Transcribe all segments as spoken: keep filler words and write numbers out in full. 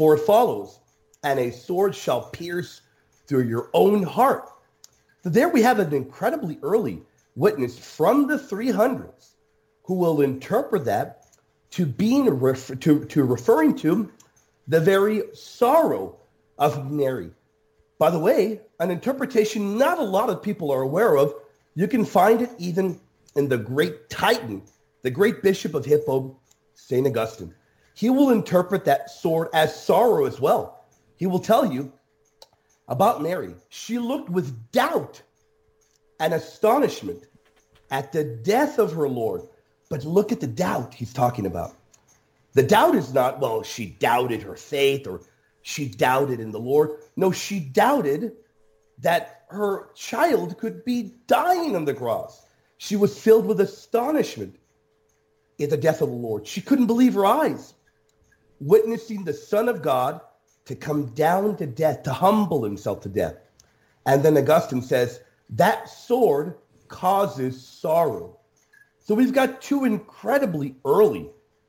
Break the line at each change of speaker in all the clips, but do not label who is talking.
For it follows, and a sword shall pierce through your own heart. So there we have an incredibly early witness from the three hundreds who will interpret that to being ref- to, to referring to the very sorrow of Mary. By the way, an interpretation not a lot of people are aware of. You can find it even in the great Titan, the great bishop of Hippo, Saint Augustine. He will interpret that sword as sorrow as well. He will tell you about Mary. She looked with doubt and astonishment at the death of her Lord. But look at the doubt he's talking about. The doubt is not, well, she doubted her faith or she doubted in the Lord. No, she doubted that her child could be dying on the cross. She was filled with astonishment at the death of the Lord. She couldn't believe her eyes, witnessing the Son of God to come down to death, to humble himself to death. And then Augustine says, that sword causes sorrow. So we've got two incredibly early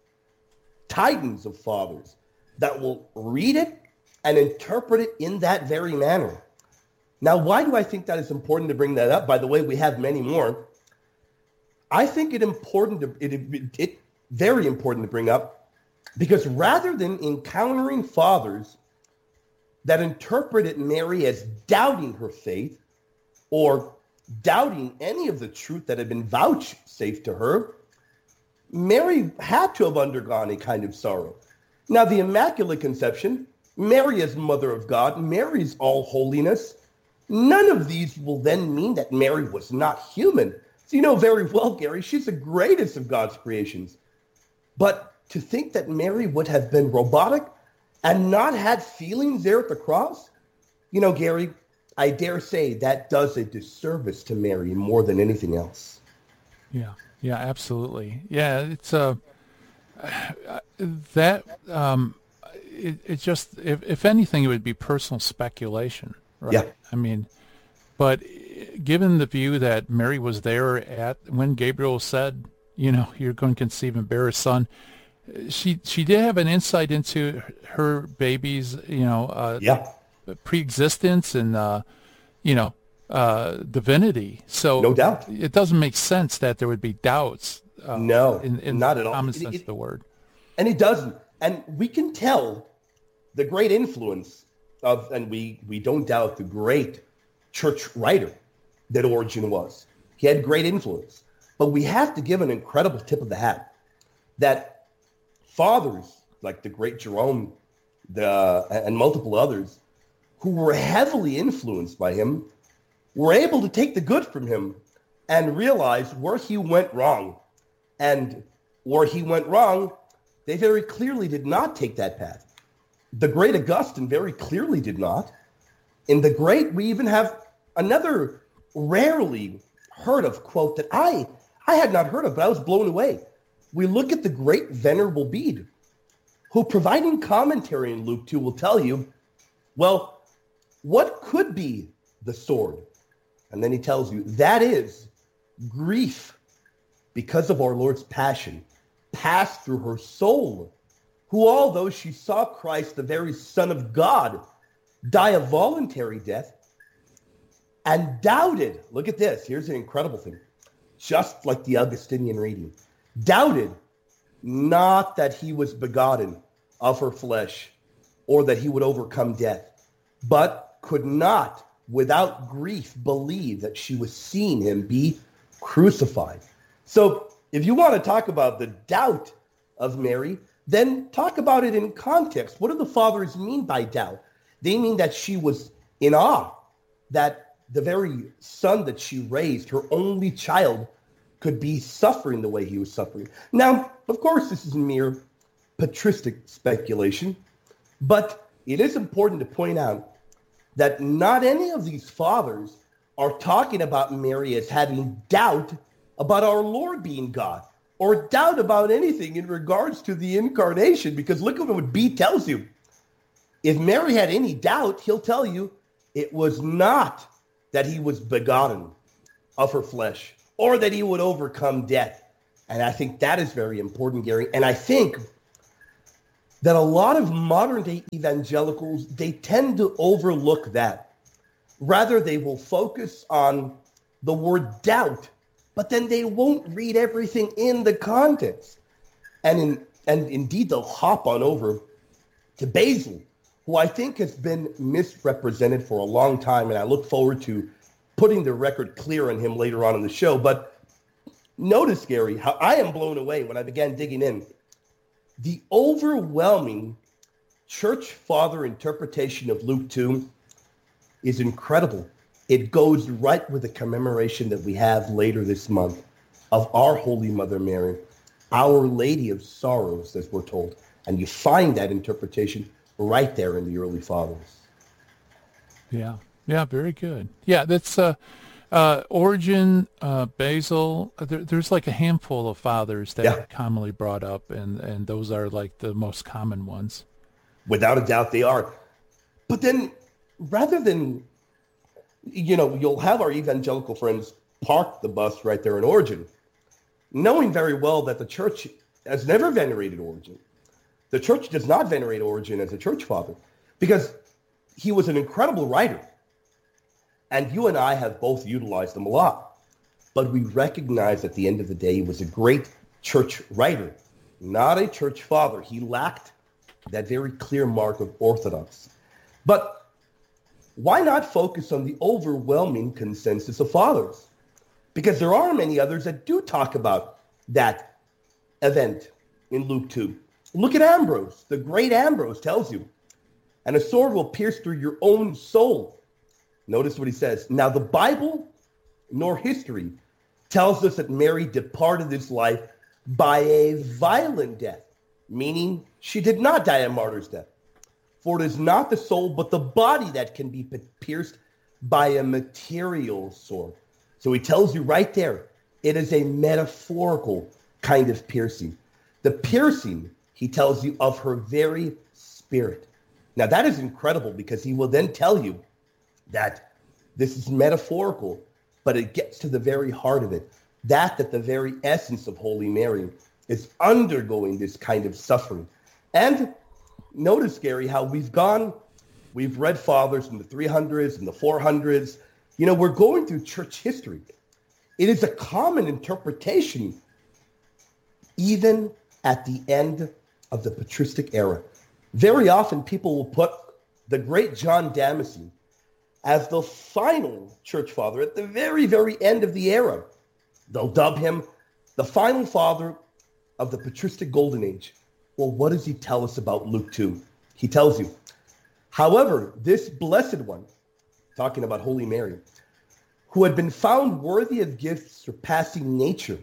titans of fathers that will read it and interpret it in that very manner. Now, why do I think that is important to bring that up? By the way, we have many more. I think it important to it, it, it very important to bring up because rather than encountering fathers that interpreted Mary as doubting her faith or doubting any of the truth that had been vouchsafed to her, Mary had to have undergone a kind of sorrow. Now, the Immaculate Conception, Mary as Mother of God, Mary's all holiness, none of these will then mean that Mary was not human. So you know very well, Gary, she's the greatest of God's creations. But to think that Mary would have been robotic and not had feelings there at the cross, you know, Gary, I dare say that does a disservice to Mary more than anything else.
Yeah, yeah, absolutely. Yeah, it's a uh, that um, it, it just if if anything, it would be personal speculation, right?
Yeah.
I mean, but given the view that Mary was there at when Gabriel said, you know, you're going to conceive and bear a son, she she did have an insight into her baby's, you know, uh,
yeah.
pre-existence and uh, you know. Uh, divinity. So
no doubt,
it doesn't make sense that there would be doubts. Uh,
no,
in, in
not at all.
Common
It,
sense
it,
of the word,
and it doesn't. And we can tell the great influence of, and we we don't doubt the great church writer that Origen was. He had great influence, but we have to give an incredible tip of the hat that fathers like the great Jerome, the and multiple others who were heavily influenced by him were able to take the good from him and realize where he went wrong. And where he went wrong, they very clearly did not take that path. The great Augustine very clearly did not. In the great, we even have another rarely heard of quote that I, I had not heard of, but I was blown away. We look at the great Venerable Bede, who providing commentary in Luke two will tell you, well, what could be the sword? And then he tells you, that is grief because of our Lord's passion passed through her soul, who although she saw Christ, the very Son of God, die a voluntary death and doubted, look at this, here's an incredible thing, just like the Augustinian reading, doubted not that he was begotten of her flesh or that he would overcome death, but could not without grief believe that she was seeing him be crucified. So if you want to talk about the doubt of Mary, then talk about it in context. What do the fathers mean by doubt? They mean that she was in awe that the very son that she raised, her only child, could be suffering the way he was suffering. Now, of course, this is mere patristic speculation, but it is important to point out that not any of these fathers are talking about Mary as having doubt about our Lord being God or doubt about anything in regards to the incarnation, because look at what Bede tells you. If Mary had any doubt, he'll tell you it was not that he was begotten of her flesh or that he would overcome death. And I think that is very important, Gary. And I think that a lot of modern day evangelicals, they tend to overlook that. Rather, they will focus on the word doubt, but then they won't read everything in the context. And in, and indeed, they'll hop on over to Basil, who I think has been misrepresented for a long time, and I look forward to putting the record clear on him later on in the show. But notice, Gary, how I am blown away when I began digging in. The overwhelming church father interpretation of Luke two is incredible. It goes right with the commemoration that we have later this month of our Holy Mother Mary, Our Lady of Sorrows, as we're told. And you find that interpretation right there in the early fathers.
Yeah, yeah, very good. Yeah, that's uh, uh, Origen, uh, Basil. There, there's like a handful of fathers that
Yeah.
are commonly brought up, and, and those are like the most common ones.
Without a doubt, they are. But then, rather than, you know, you'll have our evangelical friends park the bus right there in Origen, knowing very well that the church has never venerated Origen. The church does not venerate Origen as a church father because he was an incredible writer. And you and I have both utilized him a lot. But we recognize at the end of the day, he was a great church writer, not a church father. He lacked that very clear mark of orthodox. But why not focus on the overwhelming consensus of fathers? Because there are many others that do talk about that event in Luke two. Look at Ambrose. The great Ambrose tells you, and a sword will pierce through your own soul. Notice what he says. Now the Bible nor history tells us that Mary departed this life by a violent death, meaning she did not die a martyr's death. For it is not the soul, but the body that can be pierced by a material sword. So he tells you right there, it is a metaphorical kind of piercing. The piercing, he tells you, of her very spirit. Now that is incredible because he will then tell you that this is metaphorical, but it gets to the very heart of it. That, that the very essence of Holy Mary is undergoing this kind of suffering. And notice, Gary, how we've gone, we've read fathers in the three hundreds and the four hundreds. You know, we're going through church history. It is a common interpretation, even at the end of the patristic era. Very often people will put the great John Damascene as the final church father at the very, very end of the era. They'll dub him the final father of the patristic golden age. Well, what does he tell us about Luke two? He tells you, however, this blessed one, talking about Holy Mary, who had been found worthy of gifts surpassing nature,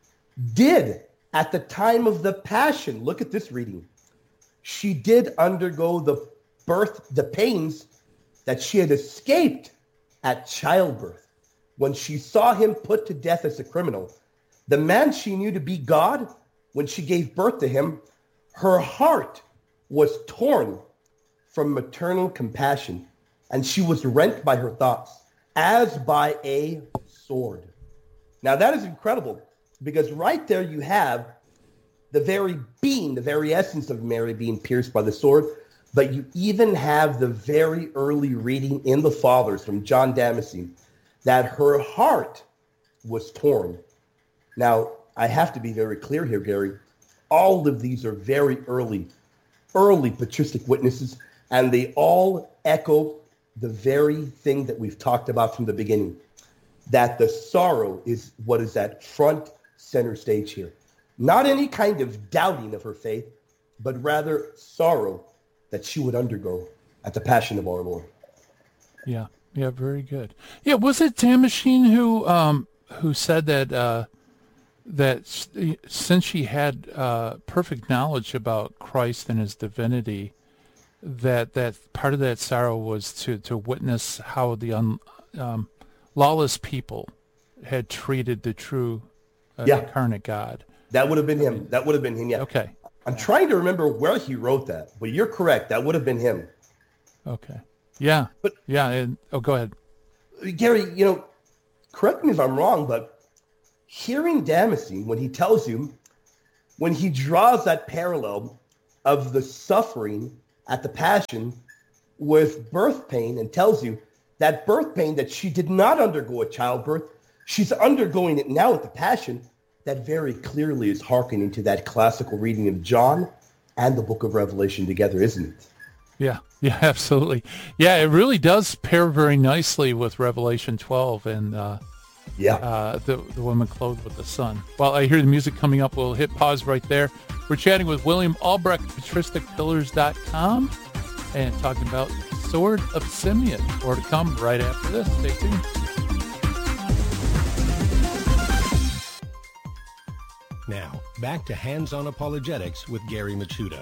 did at the time of the passion, look at this reading, she did undergo the birth, the pains that she had escaped at childbirth when she saw him put to death as a criminal. The man she knew to be God, when she gave birth to him, her heart was torn from maternal compassion, and she was rent by her thoughts as by a sword. Now that is incredible because right there you have the very being, the very essence of Mary being pierced by the sword, but you even have the very early reading in the Fathers from John Damascene that her heart was torn. Now, I have to be very clear here, Gary. All of these are very early, early patristic witnesses, and they all echo the very thing that we've talked about from the beginning, that the sorrow is what is at front center stage here. Not any kind of doubting of her faith, but rather sorrow that she would undergo at the passion of our Lord.
Yeah, yeah, very good. Yeah, was it Damascene who um, who said that uh, that since she had uh, perfect knowledge about Christ and his divinity, that that part of that sorrow was to, to witness how the un, um, lawless people had treated the true uh,
yeah.
incarnate God.
That would have been him. That would have been him, yeah.
Okay.
I'm trying to remember where he wrote that, but you're correct. That would have been him.
Okay. Yeah.
But
yeah. And, oh, go ahead.
Gary, you know, correct me if I'm wrong, but hearing Damascene, when he tells you, when he draws that parallel of the suffering at the Passion with birth pain and tells you that birth pain that she did not undergo at childbirth, she's undergoing it now at the Passion. That very clearly is hearkening to that classical reading of John and the book of Revelation together, isn't it?
Yeah, yeah, absolutely. Yeah, it really does pair very nicely with Revelation twelve and uh,
yeah,
uh, the, the woman clothed with the sun. Well, I hear the music coming up. We'll hit pause right there. We're chatting with William Albrecht, patristic pillars dot com, and talking about Sword of Simeon. More to come right after this. Stay tuned.
Now, back to Hands-On Apologetics with Gary Michuta.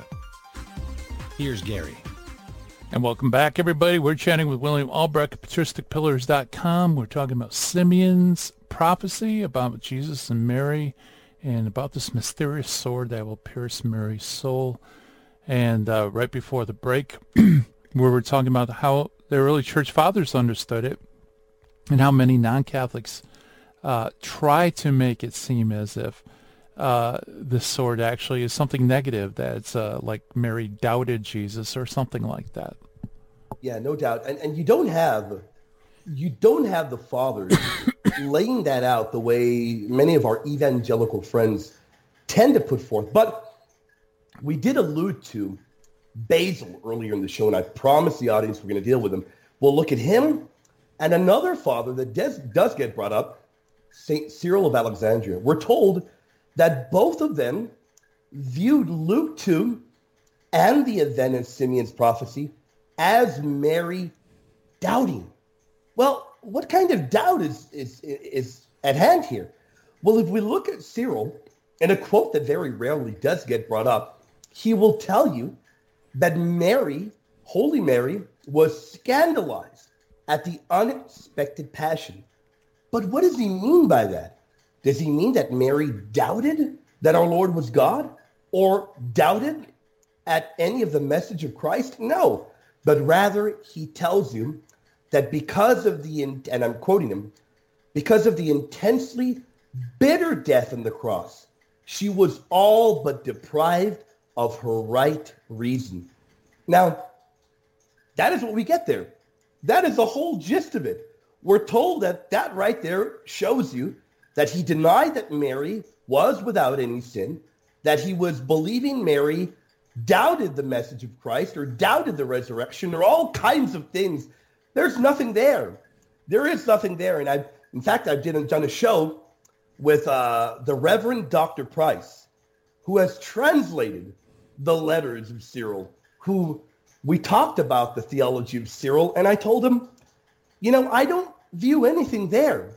Here's Gary.
And welcome back, everybody. We're chatting with William Albrecht, patristic pillars dot com. We're talking about Simeon's prophecy, about Jesus and Mary, and about this mysterious sword that will pierce Mary's soul. And uh, right before the break, where we're talking about how the early church fathers understood it, and how many non-Catholics uh, try to make it seem as if uh, this sword actually is something negative, that it's uh, like Mary doubted Jesus or something like that.
Yeah, no doubt. And and you don't have you don't have the fathers laying that out the way many of our evangelical friends tend to put forth. But we did allude to Basil earlier in the show, and I promised the audience we're going to deal with him. We'll look at him and another father that does, does get brought up, Saint Cyril of Alexandria. We're told that both of them viewed Luke two and the event of Simeon's prophecy as Mary doubting. Well, what kind of doubt is, is, is at hand here? Well, if we look at Cyril, in a quote that very rarely does get brought up, he will tell you that Mary, Holy Mary, was scandalized at the unexpected passion. But what does he mean by that? Does he mean that Mary doubted that our Lord was God, or doubted at any of the message of Christ? No, but rather he tells you that because of the, and I'm quoting him, because of the intensely bitter death on the cross, she was all but deprived of her right reason. Now, that is what we get there. That is the whole gist of it. We're told that that right there shows you that he denied that Mary was without any sin, that he was believing Mary doubted the message of Christ or doubted the resurrection, or all kinds of things. There's nothing there. There is nothing there. And I, in fact, I've done, done a show with uh, the Reverend Doctor Price, who has translated the letters of Cyril, who we talked about the theology of Cyril, and I told him, you know, I don't view anything there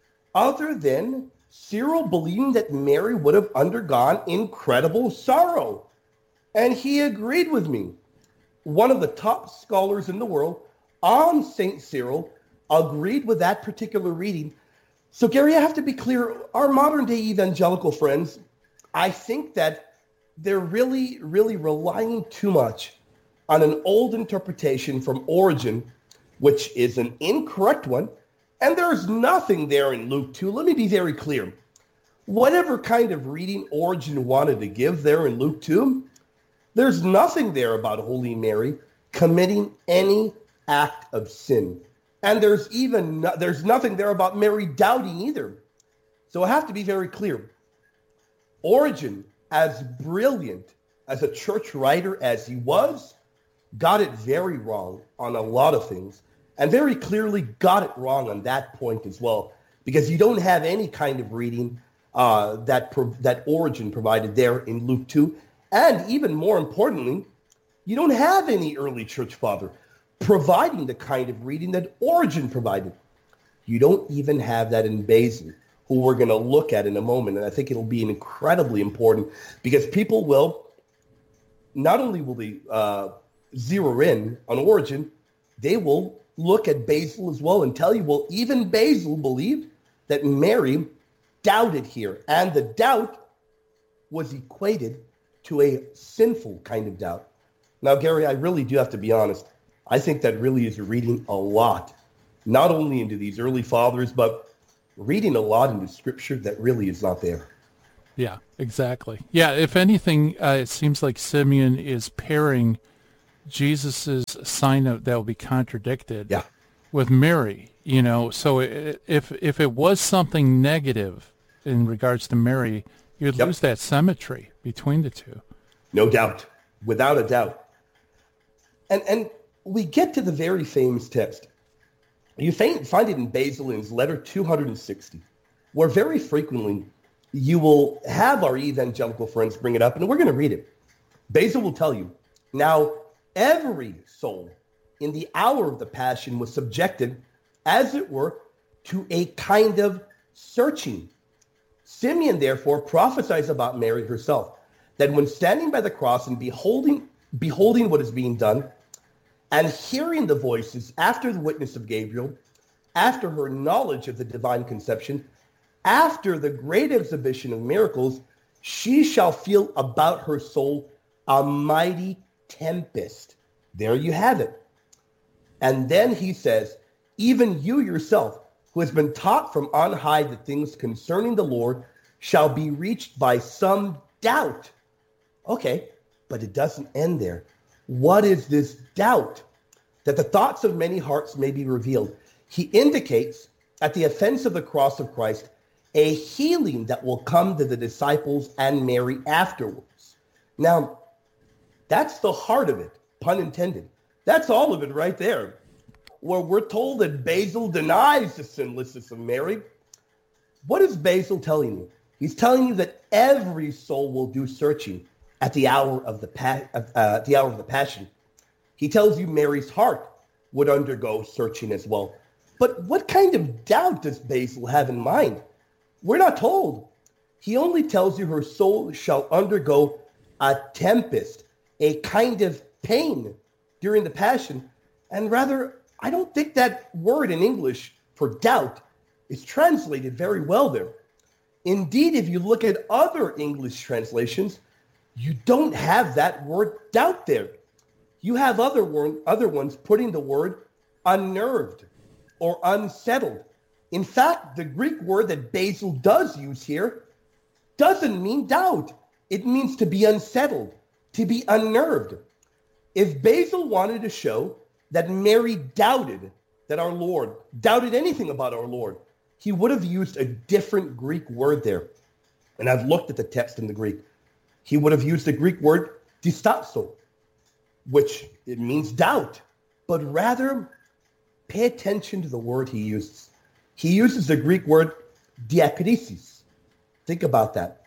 other than Cyril believing that Mary would have undergone incredible sorrow. And he agreed with me. One of the top scholars in the world on Saint Cyril agreed with that particular reading. So, Gary, I have to be clear. Our modern-day evangelical friends, I think that they're really, really relying too much on an old interpretation from Origen, which is an incorrect one. And there's nothing there in Luke two. Let me be very clear. Whatever kind of reading Origen wanted to give there in Luke two, there's nothing there about Holy Mary committing any act of sin. And there's even no, there's nothing there about Mary doubting either. So I have to be very clear. Origen, as brilliant as a church writer as he was, got it very wrong on a lot of things, and very clearly got it wrong on that point as well, because you don't have any kind of reading uh, that pro- that Origen provided there in Luke two. And even more importantly, you don't have any early church father providing the kind of reading that Origen provided. You don't even have that in Basil, who we're going to look at in a moment. And I think it'll be incredibly important, because people will, not only will they uh, zero in on Origen, they will look at Basil as well and tell you, well, even Basil believed that Mary doubted here. And the doubt was equated to a sinful kind of doubt. Now, Gary, I really do have to be honest. I think that really is reading a lot, not only into these early fathers, but reading a lot into Scripture that really is not there.
Yeah, exactly. Yeah, if anything, uh, it seems like Simeon is pairing Jesus's sign of that will be contradicted
Yeah.
with Mary. You know, so it, if if it was something negative in regards to Mary, you'd
Yep.
lose that symmetry between the two.
No doubt, without a doubt. And and we get to the very famous text. You find find it in Basil in his letter two hundred sixty, where very frequently you will have our evangelical friends bring it up, and we're going to read it. Basil will tell you, now every soul in the hour of the passion was subjected, as it were, to a kind of searching. Simeon, therefore, prophesies about Mary herself, that when standing by the cross and beholding, beholding what is being done, and hearing the voices after the witness of Gabriel, after her knowledge of the divine conception, after the great exhibition of miracles, she shall feel about her soul a mighty tempest. There you have it. And then he says, even you yourself, who has been taught from on high the things concerning the Lord, shall be reached by some doubt. Okay, but it doesn't end there. What is this doubt? That the thoughts of many hearts may be revealed. He indicates at the offense of the cross of Christ a healing that will come to the disciples and Mary afterwards. Now, that's the heart of it, pun intended. That's all of it right there. Where we're told that Basil denies the sinlessness of Mary. What is Basil telling you? He's telling you that every soul will do searching at the hour of the pa- uh, the hour of the passion. He tells you Mary's heart would undergo searching as well. But what kind of doubt does Basil have in mind? We're not told. He only tells you her soul shall undergo a tempest, a kind of pain during the passion. And rather, I don't think that word in English for doubt is translated very well there. Indeed, if you look at other English translations, you don't have that word doubt there. You have other word, other ones putting the word unnerved or unsettled. In fact, the Greek word that Basil does use here doesn't mean doubt. It means to be unsettled, to be unnerved. If Basil wanted to show that Mary doubted that our Lord, doubted anything about our Lord, he would have used a different Greek word there. And I've looked at the text in the Greek. He would have used the Greek word distasso, which it means doubt, but rather pay attention to the word he uses. He uses the Greek word diakrisis. Think about that.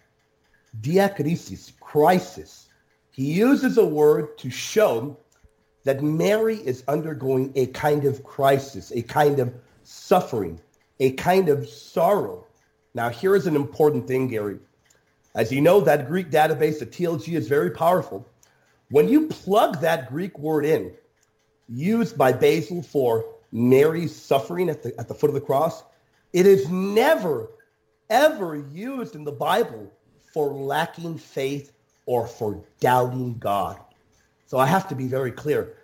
Diakrisis, crisis. He uses a word to show that Mary is undergoing a kind of crisis, a kind of suffering, a kind of sorrow. Now, here is an important thing, Gary. As you know, that Greek database, the T L G, is very powerful. When you plug that Greek word in, used by Basil for Mary's suffering at the, at the foot of the cross, it is never, ever used in the Bible for lacking faith or for doubting God. So I have to be very clear.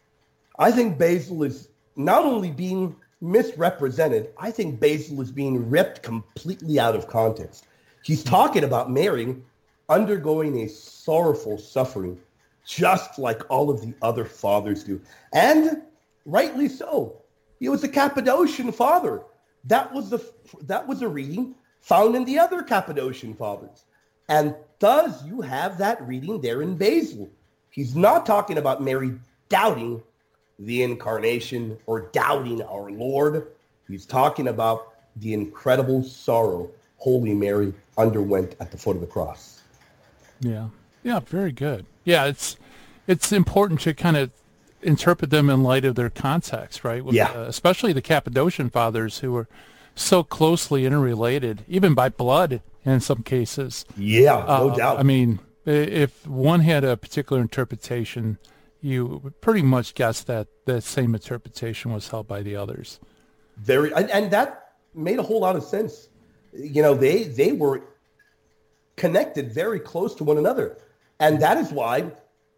I think Basil is not only being misrepresented, I think Basil is being ripped completely out of context. He's talking about Mary undergoing a sorrowful suffering, just like all of the other fathers do. And rightly so. He was a Cappadocian father. That was the that was a reading found in the other Cappadocian fathers. And thus you have that reading there in Basil. He's not talking about Mary doubting the incarnation or doubting our Lord. He's talking about the incredible sorrow Holy Mary underwent at the foot of the cross.
Yeah. Yeah, very good. Yeah, it's it's important to kind of interpret them in light of their context, right? With,
yeah.
Uh, especially the Cappadocian fathers who were so closely interrelated, even by blood in some cases.
Yeah, no
uh,
doubt.
I mean, if one had a particular interpretation, you would pretty much guess that the same interpretation was held by the others.
Very, and, and that made a whole lot of sense. You know, they they were connected very close to one another. And that is why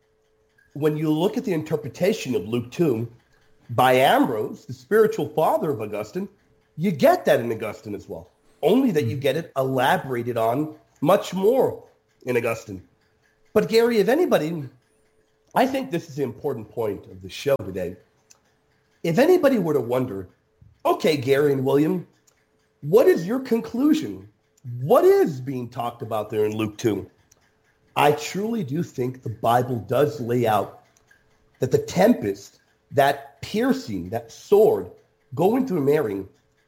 when you look at the interpretation of Luke two by Ambrose, the spiritual father of Augustine, you get that in Augustine as well. Only that you get it elaborated on much more in Augustine. But Gary, if anybody, I think this is the important point of the show today. If anybody were to wonder, okay, Gary and William, what is your conclusion? What is being talked about there in Luke two? I truly do think the Bible does lay out that the tempest, that piercing, that sword going through Mary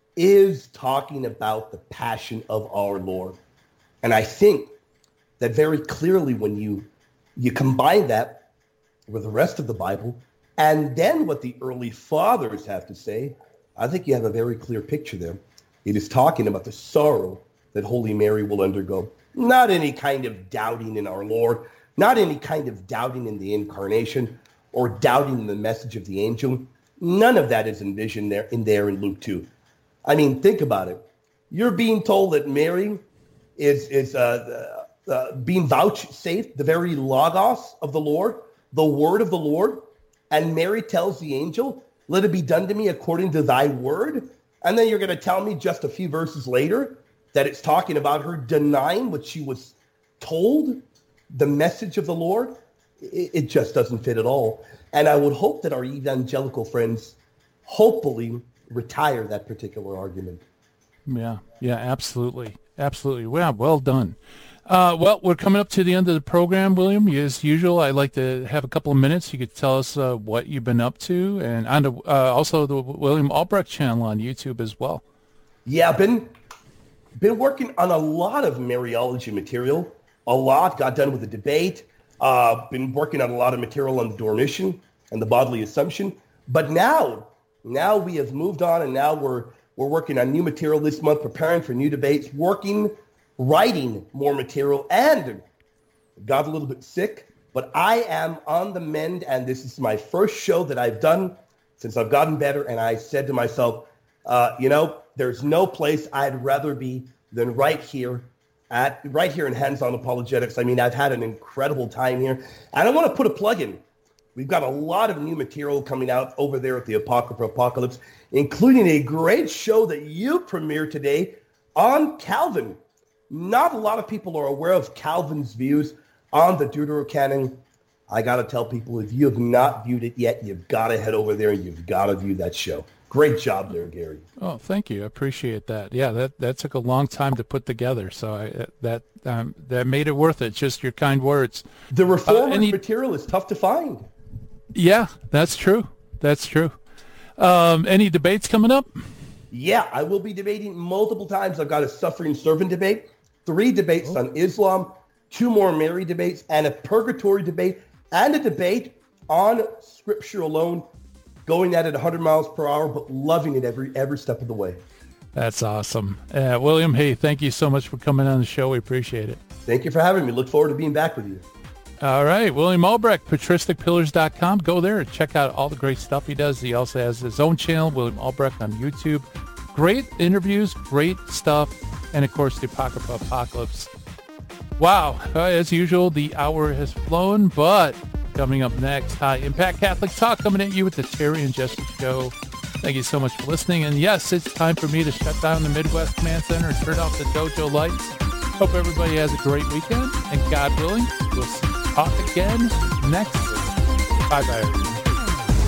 is talking about the passion of our Lord. And I think that very clearly when you you combine that with the rest of the Bible and then what the early fathers have to say, I think you have a very clear picture there. It is talking about the sorrow that Holy Mary will undergo. Not any kind of doubting in our Lord, not any kind of doubting in the incarnation or doubting in the message of the angel. None of that is envisioned there in there in Luke two. I mean, think about it. You're being told that Mary is, is uh, uh, being vouchsafed the very logos of the Lord, the word of the Lord, and Mary tells the angel, let it be done to me according to thy word. And then you're going to tell me just a few verses later that it's talking about her denying what she was told, the message of the Lord. It, it just doesn't fit at all. And I would hope that our evangelical friends hopefully retire that particular argument.
Yeah, yeah, absolutely. Absolutely. Well, well done. Uh, well, we're coming up to the end of the program, William. As usual, I'd like to have a couple of minutes. You could tell us uh, what you've been up to, and on the, uh, also the William Albrecht channel on YouTube as well.
Yeah, I've been, been working on a lot of Mariology material. A lot. Got done with the debate. Uh, been working on a lot of material on the Dormition and the bodily assumption. But now, now we have moved on, and now we're we're working on new material this month, preparing for new debates, working, writing more material, and got a little bit sick. But I am on the mend, and this is my first show that I've done since I've gotten better. And I said to myself, uh, you know, there's no place I'd rather be than right here. At right here in Hands On Apologetics. I mean, I've had an incredible time here. And I want to put a plug in. We've got a lot of new material coming out over there at the Apocrypha Apocalypse, including a great show that you premiered today on Calvin. Not a lot of people are aware of Calvin's views on the Deuterocanon. I got to tell people, if you have not viewed it yet, you've got to head over there and you've got to view that show. Great job there, Gary.
Oh, thank you. I appreciate that. Yeah, that, that took a long time to put together, so I, that um, that made it worth it. Just your kind words.
The Reformers
uh, any,
material is tough to find.
Yeah, that's true. That's true. Um, any debates coming up?
Yeah, I will be debating multiple times. I've got a suffering servant debate, three debates oh. on Islam, two more Mary debates, and a purgatory debate, and a debate on Scripture alone. Going at it one hundred miles per hour, but loving it every every step of the way.
That's awesome. Uh, William, hey, thank you so much for coming on the show. We appreciate it.
Thank you for having me. Look forward to being back with you.
All right. William Albrecht, patristic pillars dot com. Go there and check out all the great stuff he does. He also has his own channel, William Albrecht, on YouTube. Great interviews, great stuff, and, of course, the Apocrypha Apocalypse. Wow. Uh, as usual, the hour has flown, but... coming up next, High Impact Catholic Talk, coming at you with the Terry and Jesse Show. Thank you so much for listening. And yes, it's time for me to shut down the Midwest Command Center and turn off the dojo lights. Hope everybody has a great weekend. And God willing, we'll talk again next week. Bye-bye, everybody.